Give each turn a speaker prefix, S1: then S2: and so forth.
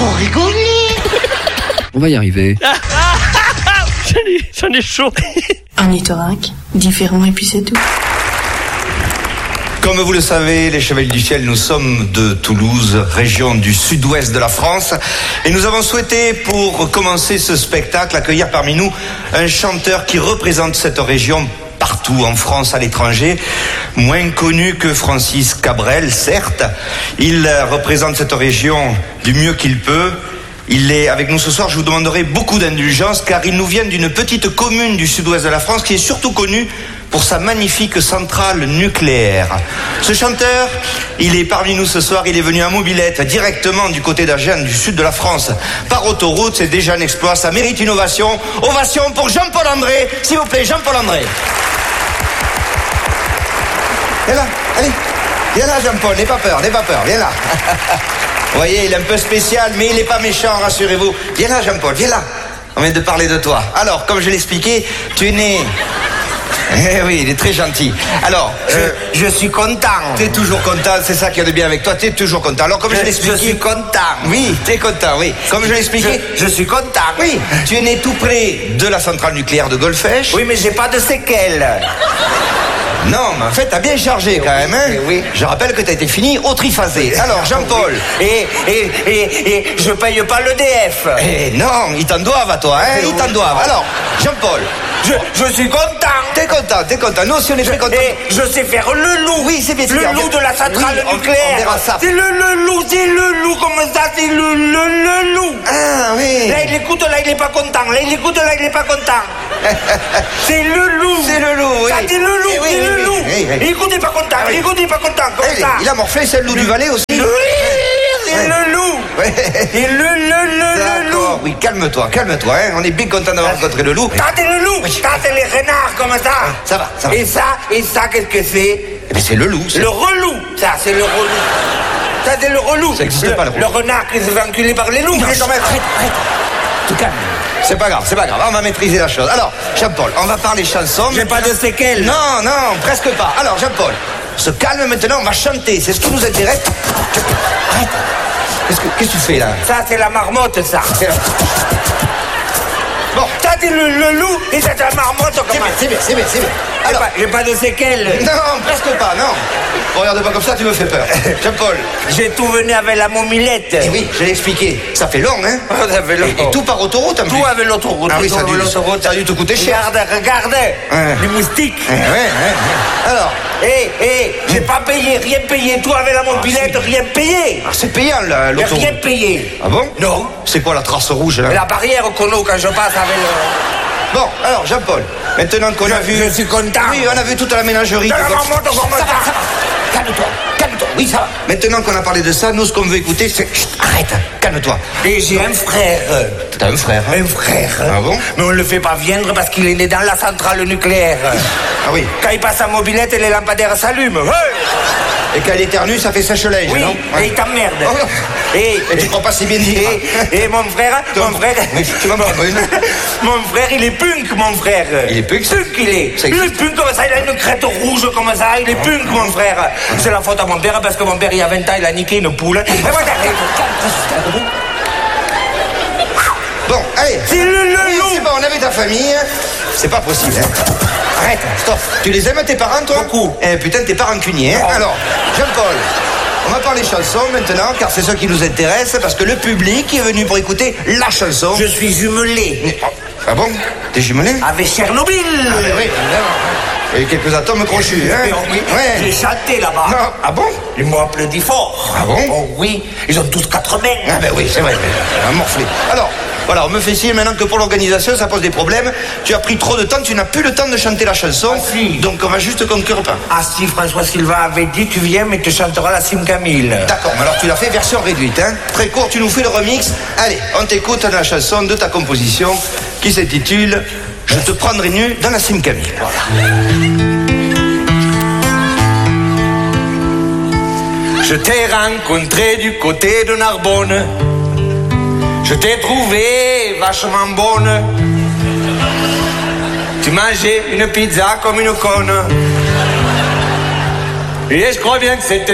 S1: faut rigoler.
S2: On va y arriver.
S3: J'en ai chaud.
S4: Ornithorynque, différent et puis c'est tout.
S5: Comme vous le savez, les Chevaliers du Ciel, nous sommes de Toulouse, région du sud-ouest de la France. Et nous avons souhaité, pour commencer ce spectacle, accueillir parmi nous un chanteur qui représente cette région partout en France, à l'étranger. Moins connu que Francis Cabrel, certes. Il représente cette région du mieux qu'il peut. Il est avec nous ce soir. Je vous demanderai beaucoup d'indulgence car il nous vient d'une petite commune du sud-ouest de la France qui est surtout connue pour sa magnifique centrale nucléaire. Ce chanteur, il est parmi nous ce soir. Il est venu à mobilette directement du côté d'Agen, du sud de la France, par autoroute. C'est déjà un exploit. Ça mérite une ovation. Ovation pour Jean-Paul André. S'il vous plaît, Jean-Paul André. Viens là, allez. Viens là, Jean-Paul. N'aie pas peur, viens là. Vous voyez, il est un peu spécial, mais il n'est pas méchant, rassurez-vous. Viens là, Jean-Paul, viens là. On vient de parler de toi. Alors, comme je l'expliquais, tu es né... Eh oui, il est très gentil. Alors,
S1: Je suis content.
S5: t'es toujours content, c'est ça qu'il y a de bien avec toi, t'es toujours content. Alors, comme je l'expliquais...
S1: Je suis content.
S5: Oui, t'es content, oui. Comme je l'expliquais...
S1: Je suis content.
S5: Oui, tu es né tout près de la centrale nucléaire de Golfech.
S1: Oui, mais j'ai pas de séquelles.
S5: Non, mais en fait, t'as bien chargé quand même, hein.
S1: Oui.
S5: Je rappelle que t'as été fini au triphasé. Alors, Jean-Paul...
S1: Et je paye pas l'EDF.
S5: Eh non, ils t'en doivent à toi, hein. Ils t'en doivent. Alors, Jean-Paul...
S1: Je suis content.
S5: T'es content. Nous aussi, on est très contents.
S1: Et je sais faire le loup.
S5: Oui, c'est bien.
S1: Le loup de la centrale
S5: oui,
S1: nucléaire.
S5: On verra ça.
S1: C'est le loup, comme ça, c'est le loup.
S5: Ah, oui.
S1: Là, il écoute, là, il est pas content. Là, il écoute, là, il est pas content. C'est le loup.
S5: C'est le loup, oui.
S1: Ça, c'est le loup,
S5: Oui,
S1: c'est
S5: oui,
S1: le
S5: oui,
S1: loup.
S5: oui, oui.
S1: Il écoute, il est pas content. Il écoute, il est pas content, comme
S5: Eh,
S1: ça.
S5: il a morflé, c'est le loup du Valais aussi.
S1: Oui, c'est le loup.
S5: Ouais.
S1: Et le loup.
S5: D'accord, oui, calme-toi, hein. On est bien content d'avoir rencontré le loup.
S1: Ça, c'est le loup. Ça, c'est les renards, comme ça.
S5: Ça va.
S1: Et ça, qu'est-ce que c'est?
S5: Eh bien, c'est le loup.
S1: Le relou. Ça, c'est le relou. Ça, c'est le relou.
S5: Ça existe pas, le relou.
S1: Le renard qui se fait enculer par les loups.
S5: Non, arrête. Tout calme. C'est pas grave. On va maîtriser la chose. Alors, Jean-Paul, on va parler chansons.
S1: J'ai pas de séquelles.
S5: Non, presque pas. Alors, Jean-Paul, se calme maintenant, on va chanter. C'est ce qui nous intéresse. Arrête. Qu'est-ce que tu fais là?
S1: Ça, c'est la marmotte, ça.
S5: Bon,
S1: Ça, c'est le loup et ça, c'est la marmotte.
S5: c'est bien. Alors,
S1: J'ai pas de séquelles.
S5: non, presque pas, non. Regarde pas comme ça, tu me fais peur. Jean-Paul.
S1: J'ai tout venu avec la momilette.
S5: Eh oui, je l'ai expliqué. Ça fait long, hein?
S1: Ça fait long.
S5: Et tout par autoroute, en plus.
S1: Tout avec l'autoroute.
S5: Ah oui, ça a dû te coûter cher.
S1: Regarde,
S5: Ouais.
S1: les moustiques.
S5: Ouais. Alors,
S1: J'ai pas payé, rien payé. Tout avec la mobilette, rien payé.
S5: c'est payant,
S1: J'ai
S5: l'autoroute.
S1: rien payé.
S5: Ah bon?
S1: Non.
S5: C'est quoi la trace rouge, là?
S1: Et la barrière qu'on a quand je passe avec le...
S5: Bon, alors, Jean-Paul, maintenant qu'on a vu...
S1: Je suis content.
S5: Oui, on a vu toute la ménagerie.
S1: Dans la marmotte, on va ça.
S5: Calme-toi. Oui, ça va. Maintenant qu'on a parlé de ça, nous, ce qu'on veut écouter, c'est... Chut, arrête, calme-toi.
S1: Et j'ai un frère.
S5: T'as un frère, hein?
S1: Un frère.
S5: Ah bon?
S1: Mais on le fait pas viendre parce qu'il est né dans la centrale nucléaire.
S5: Ah oui.
S1: Quand il passe à mobilette, les lampadaires s'allument.
S5: Et quand il éternue, ça fait sèche-linge,
S1: Oui,
S5: non?
S1: et il t'emmerde.
S5: Oh.
S1: Et
S5: tu crois pas si bien dire.
S1: Et mon frère...
S5: Oui, tu vas me prendre une.
S1: Mon frère, il est punk, mon frère.
S5: Il est punk?
S1: Il est.
S5: Ça
S1: Il
S5: existe.
S1: est punk comme ça, il a une crête rouge comme ça, il est punk, mon frère. C'est la faute à mon père parce que mon père, il y a 20 ans, il a niqué une poule. Et moi, j'arrive.
S5: Bon, allez.
S1: C'est le
S5: Oui,
S1: loup.
S5: c'est bon, on avait ta famille. C'est pas possible, hein. Arrête, stop. Tu les aimes, tes parents, toi?
S1: Beaucoup.
S5: Eh putain, t'es pas rancunier, hein.
S1: Oh.
S5: Alors, Jean-Paul, on va parler chansons maintenant, car c'est ça qui nous intéresse, parce que le public est venu pour écouter la chanson.
S1: Je suis jumelé
S5: Ah bon? T'es jumelé?
S1: avec Tchernobyl.
S5: Ah, mais oui, évidemment. Il y a eu quelques atomes crochus, hein.
S1: Oui.
S5: Ouais.
S1: J'ai chanté là-bas.
S5: Non. Ah bon?
S1: Ils m'ont applaudi fort.
S5: Ah bon?
S1: Oh oui, ils ont tous 4 mains.
S5: Ah ben oui, c'est vrai, un morflé. Alors, voilà, on me fait signe maintenant que pour l'organisation, ça pose des problèmes. Tu as pris trop de temps, tu n'as plus le temps de chanter la chanson.
S1: Ah, si.
S5: Donc on va juste conclure pas.
S1: Ah si, François Sylvain avait dit, tu viens, mais tu chanteras la Sim Camille.
S5: D'accord, mais alors tu l'as fait version réduite, hein. Très court, tu nous fais le remix. Allez, on t'écoute la chanson de ta composition qui s'intitule « Je te prendrai nu dans la Sim Camille ». Voilà.
S1: Je t'ai rencontré du côté de Narbonne. Je t'ai trouvé vachement bonne. Tu mangeais une pizza comme une conne. Et je crois bien que c'était